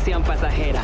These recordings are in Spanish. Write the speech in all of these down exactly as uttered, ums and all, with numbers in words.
diversión pasajera.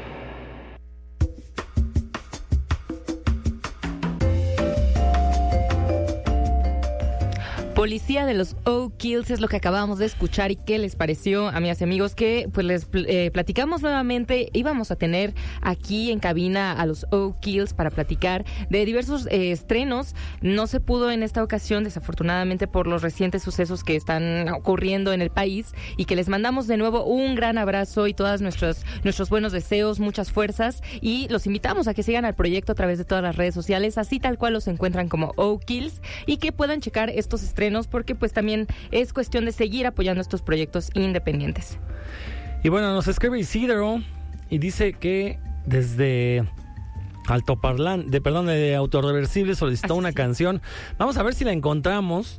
Policía de los Oak Hills es lo que acabamos de escuchar. ¿Y qué les pareció, amigas y amigos? Que pues les eh, platicamos nuevamente. Íbamos a tener aquí en cabina a los Oak Hills para platicar de diversos eh, estrenos. No se pudo en esta ocasión, desafortunadamente, por los recientes sucesos que están ocurriendo en el país, y que les mandamos de nuevo un gran abrazo y todos nuestros, nuestros buenos deseos, muchas fuerzas, y los invitamos a que sigan al proyecto a través de todas las redes sociales, así tal cual los encuentran como Oak Hills, y que puedan checar estos estrenos, porque pues también es cuestión de seguir apoyando estos proyectos independientes. Y bueno, nos escribe Isidro y dice que desde altoparlante, de, perdón, de Autorreversible solicitó Así una sí. canción. Vamos a ver si la encontramos.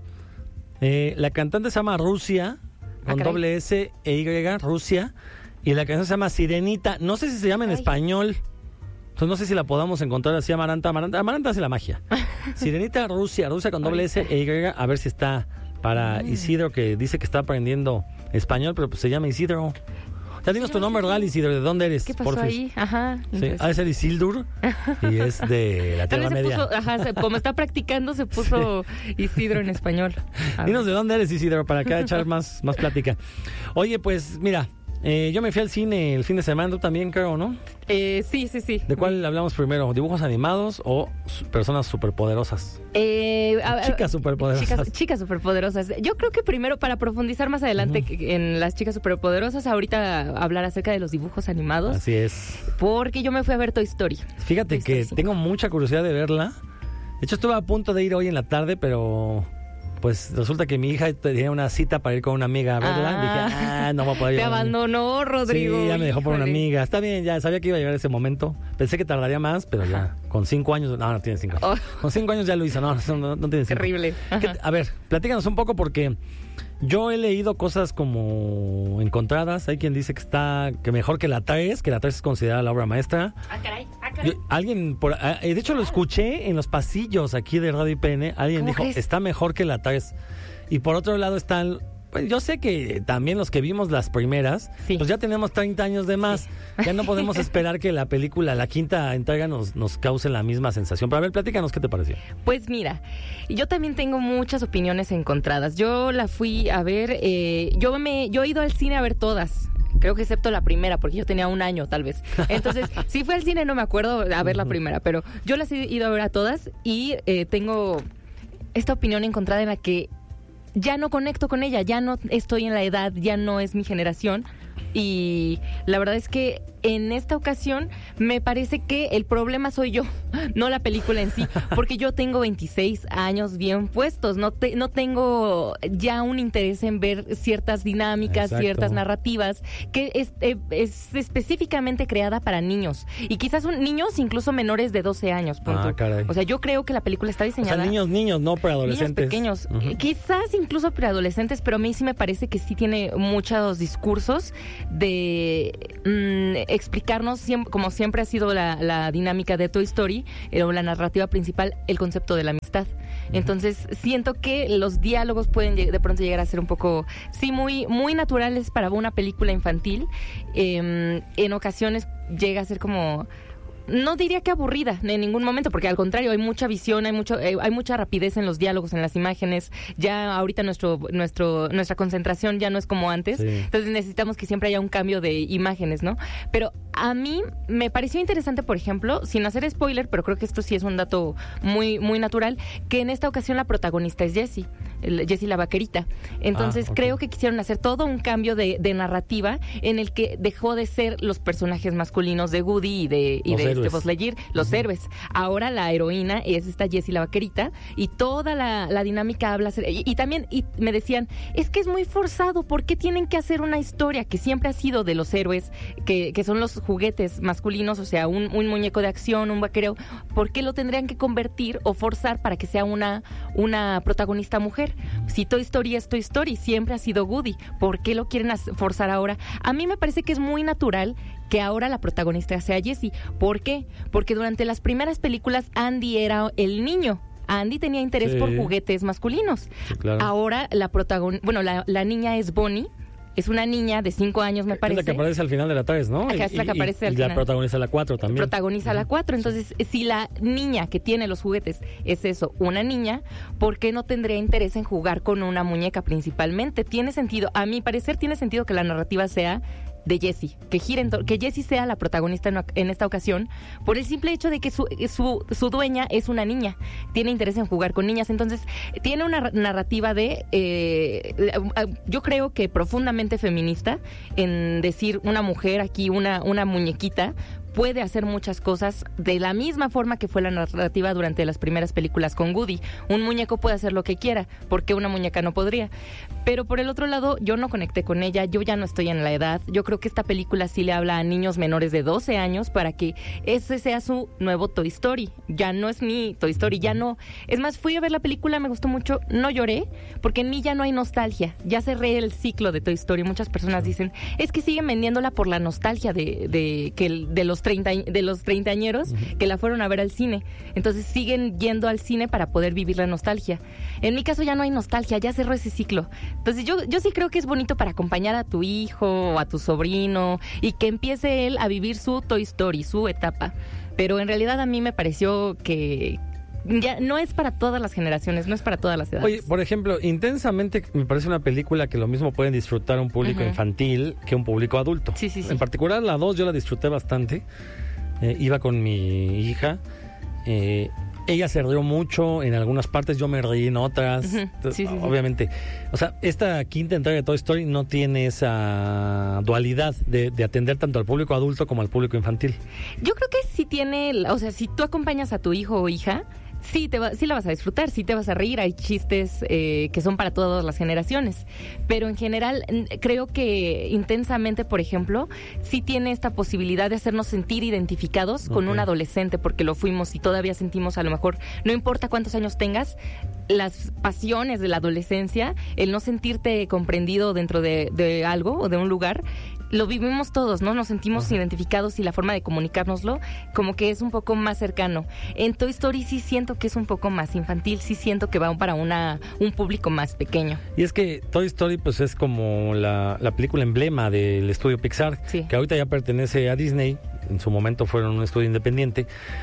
Eh, la cantante se llama Rusia, con Ah, doble S e Y, Rusia, y la canción se llama Sirenita. No sé si se llama en Ay. español. Entonces no sé si la podamos encontrar así. Amaranta, Amaranta, Amaranta hace la magia. Sirenita Rusia, Rusia con doble S e Y, a ver si está para Mm. Isidro, que dice que está aprendiendo español, pero pues se llama Isidro. Ya dinos tu nombre real, Isidro, ¿de dónde eres? ¿Qué pasó porfis? ahí? Ajá. Sí, ha de ser Isildur y es de la Tal Tierra vez se Media. puso, ajá, se- como está practicando, se puso Isidro en español. A Dinos ver. de dónde eres, Isidro, para acá echar más, más plática. Oye, pues mira, eh, yo me fui al cine el fin de semana, tú también, creo, ¿no? Eh, sí, sí, sí. ¿De cuál hablamos primero? ¿Dibujos animados o su- personas superpoderosas? Eh, a- a- Chicas superpoderosas. Chicas, chicas superpoderosas. Yo creo que primero, para profundizar más adelante Ujú. en las chicas superpoderosas, ahorita hablar acerca de los dibujos animados, Así es. porque yo me fui a ver Toy Story. Fíjate Toy que Story tengo mucha curiosidad de verla. De hecho, estuve a punto de ir hoy en la tarde, pero pues resulta que mi hija tenía una cita para ir con una amiga a verla. Ah. Dije, ah, no voy a poder ir. Te abandonó, Rodrigo. Sí, ya me dejó por una híjole. amiga. Está bien, ya sabía que iba a llegar ese momento. Pensé que tardaría más, pero ya con cinco años... No, no tiene cinco años. Oh. Con cinco años ya lo hizo. No, no, no, no tiene cinco. Terrible. ¿Qué- Ajá. a ver, platícanos un poco, porque yo he leído cosas como encontradas. Hay quien dice que está que mejor que la tres, que la tres es considerada la obra maestra. Ah, caray, ah, caray. Yo- alguien, por, ah, eh, de hecho lo escuché en los pasillos aquí de Radio I P N. Alguien ¿Cómo dijo, crees? está mejor que la tres. Y por otro lado están... Pues yo sé que también los que vimos las primeras, Sí. pues ya tenemos treinta años de más. Ya no podemos esperar que la película, la quinta entrega, nos, nos cause la misma sensación. Pero a ver, platícanos qué te pareció. Pues mira, yo también tengo muchas opiniones encontradas. Yo la fui a ver, eh, yo me, yo he ido al cine a ver todas. Creo que excepto la primera, porque yo tenía un año tal vez. Entonces, sí fui al cine, no me acuerdo a ver la primera, pero yo las he ido a ver a todas y eh, tengo esta opinión encontrada en la que ya no conecto con ella, ya no estoy en la edad, ya no es mi generación. Y la verdad es que en esta ocasión me parece que el problema soy yo, no la película en sí, porque yo tengo veintiséis años bien puestos, no te, no tengo ya un interés en ver ciertas dinámicas, Exacto. ciertas narrativas, que es, eh, es específicamente creada para niños, y quizás son niños incluso menores de doce años, punto. Ah, caray. O sea, yo creo que la película está O diseñada... sea, niños, niños, no Niños preadolescentes. pequeños, Ujú. eh, quizás incluso preadolescentes, pero a mí sí me parece que sí tiene muchos discursos de mm, explicarnos, siem- como siempre ha sido la, la dinámica de Toy Story, eh, o la narrativa principal, el concepto de la amistad. Entonces siento que los diálogos pueden lleg- de pronto llegar a ser un poco, sí, muy, muy naturales para una película infantil. Eh, en ocasiones llega a ser como... No diría que aburrida en ningún momento, porque al contrario, hay mucha visión, hay mucho, eh, hay mucha rapidez en los diálogos, en las imágenes. Ya ahorita nuestro, nuestro, nuestra concentración ya no es como antes. Sí. Entonces necesitamos que siempre haya un cambio de imágenes, ¿no? Pero a mí me pareció interesante, por ejemplo, sin hacer spoiler, pero creo que esto sí es un dato muy, muy natural, que en esta ocasión la protagonista es Jessie, el- Jessie la vaquerita. Entonces Ah, ok. creo que quisieron hacer todo un cambio de, de narrativa en el que dejó de ser los personajes masculinos de Woody y de, y Los de este héroes. Buzz Lightyear, los héroes. Ahora la heroína es esta Jessie la vaquerita, y toda la, la dinámica habla... Y, y también y me decían, es que es muy forzado, ¿por qué tienen que hacer una historia que siempre ha sido de los héroes, que, que son los juguetes masculinos, o sea, un, un muñeco de acción, un vaquero? ¿Por qué lo tendrían que convertir o forzar para que sea una, una protagonista mujer? Si Toy Story es Toy Story, siempre ha sido Woody. ¿Por qué lo quieren as- forzar ahora? A mí me parece que es muy natural que ahora la protagonista sea Jessie. ¿Por qué? Porque durante las primeras películas Andy era el niño. Andy tenía interés Sí. por juguetes masculinos. Sí, claro. Ahora la protagon... bueno, la, la niña es Bonnie. Es una niña de cinco años, me parece. Es la que aparece al final de la tres, ¿no? Ajá, es la que y, aparece y, al y final. la protagoniza la cuatro también. Protagoniza la cuatro. Entonces, si la niña que tiene los juguetes es eso, una niña, ¿por qué no tendría interés en jugar con una muñeca principalmente? Tiene sentido, a mi parecer tiene sentido que la narrativa sea de Jessie, que gire en que Jessie sea la protagonista en, en esta ocasión, por el simple hecho de que su, su, su dueña es una niña, tiene interés en jugar con niñas, entonces tiene una narrativa de, eh, yo creo que profundamente feminista, en decir una mujer aquí, una, una muñequita, puede hacer muchas cosas de la misma forma que fue la narrativa durante las primeras películas con Woody. Un muñeco puede hacer lo que quiera, porque una muñeca no podría. Pero por el otro lado, yo no conecté con ella, yo ya no estoy en la edad. Yo creo que esta película sí le habla a niños menores de doce años para que ese sea su nuevo Toy Story. Ya no es mi Toy Story, ya no. Es más, fui a ver la película, me gustó mucho, no lloré, porque en mí ya no hay nostalgia. Ya cerré el ciclo de Toy Story. Muchas personas dicen, es que siguen vendiéndola por la nostalgia de, de, que de los treinta, de los treintañeros uh-huh. que la fueron a ver al cine. Entonces siguen yendo al cine para poder vivir la nostalgia. En mi caso ya no hay nostalgia, ya cerró ese ciclo. Entonces yo, yo sí creo que es bonito para acompañar a tu hijo o a tu sobrino y que empiece él a vivir su Toy Story, su etapa. Pero en realidad a mí me pareció que ya no es para todas las generaciones, no es para todas las edades. Oye, por ejemplo, Intensamente me parece una película que lo mismo pueden disfrutar un público uh-huh. infantil que un público adulto. Sí, sí, sí. En particular la dos yo la disfruté bastante. Eh, iba con mi hija. Eh, ella se rió mucho en algunas partes, yo me reí en otras. Uh-huh. Entonces, sí, sí, obviamente. Sí. O sea, esta quinta entrega de Toy Story no tiene esa dualidad de, de atender tanto al público adulto como al público infantil. Yo creo que sí tiene, o sea, si tú acompañas a tu hijo o hija, sí, te va, sí la vas a disfrutar, sí te vas a reír, hay chistes eh, que son para todas las generaciones, pero en general creo que Intensamente, por ejemplo, sí tiene esta posibilidad de hacernos sentir identificados con okay. un adolescente, porque lo fuimos y todavía sentimos a lo mejor, no importa cuántos años tengas, las pasiones de la adolescencia, el no sentirte comprendido dentro de, de algo o de un lugar, lo vivimos todos, ¿no? Nos sentimos uh-huh. identificados y la forma de comunicárnoslo como que es un poco más cercano. En Toy Story sí siento que es un poco más infantil, sí siento que va para una un público más pequeño. Y es que Toy Story pues es como la, la película emblema del estudio Pixar, sí. que ahorita ya pertenece a Disney, en su momento fueron un estudio independiente.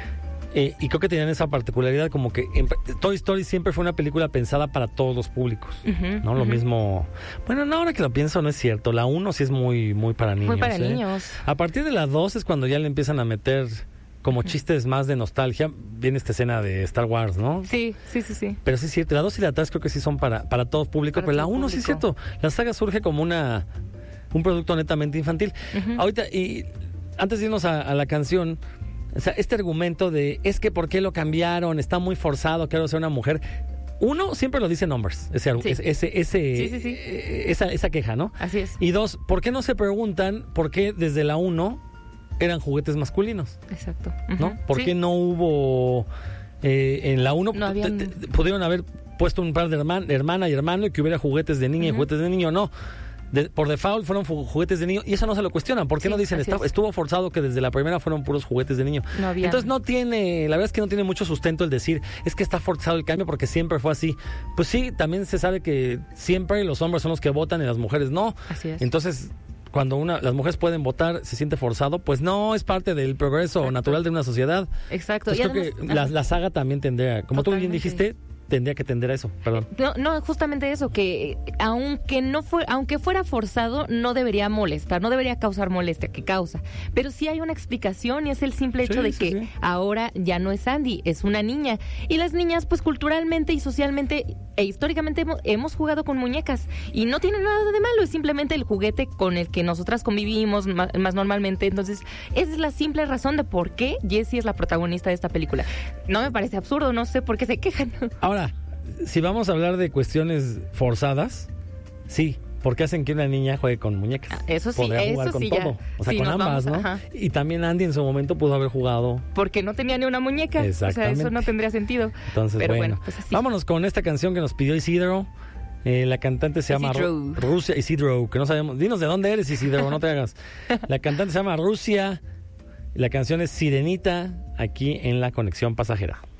Eh, y creo que tenían esa particularidad como que en, Toy Story siempre fue una película pensada para todos los públicos, uh-huh, ¿no? Uh-huh. Lo mismo... Bueno, no, ahora que lo pienso no es cierto. La uno sí es muy, muy para niños. Muy para ¿eh? niños. A partir de la dos es cuando ya le empiezan a meter como uh-huh. chistes más de nostalgia. Viene esta escena de Star Wars, ¿no? Sí, sí, sí, sí. Pero sí es cierto. La dos y la tres creo que sí son para, para todo público. Para pero la uno sí es cierto. La saga surge como una un producto netamente infantil. Uh-huh. Ahorita, y antes de irnos a, a la canción... O sea, este argumento de, es que ¿por qué lo cambiaron? Está muy forzado, quiero ser una mujer. Uno, siempre lo dice Numbers, ese, sí. ese, ese, sí, sí, sí. Esa, esa queja, ¿no? Así es. Y dos, ¿por qué no se preguntan por qué desde la uno eran juguetes masculinos? Exacto. ¿No? Uh-huh. ¿Por sí. qué no hubo eh, en la uno? No habían... t- t- pudieron haber puesto un par de herman, hermana y hermano y que hubiera juguetes de niña uh-huh. y juguetes de niño, no. De, por default fueron juguetes de niño y eso no se lo cuestionan. ¿Por qué sí, no dicen está, estuvo forzado que desde la primera fueron puros juguetes de niño? No había. Entonces no tiene, la verdad es que no tiene mucho sustento el decir es que está forzado el cambio porque siempre fue así. Pues sí, también se sabe que siempre los hombres son los que votan y las mujeres no. Así es. Entonces cuando una, las mujeres pueden votar, se siente forzado, pues no, es parte del progreso Exacto. natural de una sociedad. Exacto. Entonces, creo además, que la, la saga también tendría, como Totalmente. Tú bien dijiste, tendría que tender a eso, perdón. No, no, justamente eso, que aunque no fue, aunque fuera forzado, no debería molestar, no debería causar molestia, que causa. Pero sí hay una explicación y es el simple hecho sí, de sí, que sí. ahora ya no es Sandy, es una niña. Y las niñas, pues culturalmente y socialmente e históricamente hemos, hemos jugado con muñecas y no tiene nada de malo, es simplemente el juguete con el que nosotras convivimos más, más normalmente. Entonces, esa es la simple razón de por qué Jessie es la protagonista de esta película. No me parece absurdo, no sé por qué se quejan. Ahora, si vamos a hablar de cuestiones forzadas, sí, porque hacen que una niña juegue con muñecas. Ah, eso sí, Podría jugar eso con sí todo. ya. O sea, sí, con ambas, vamos, ¿no? Ajá. Y también Andy en su momento pudo haber jugado. Porque no tenía ni una muñeca. Exactamente. O sea, eso no tendría sentido. Entonces, Pero bueno, bueno pues así. Vámonos con esta canción que nos pidió Isidro. Eh, la cantante se llama Isidro. Rusia. Isidro, que no sabemos. Dinos de dónde eres, Isidro, no te hagas. La cantante se llama Rusia. La canción es Sirenita, aquí en La Conexión Pasajera.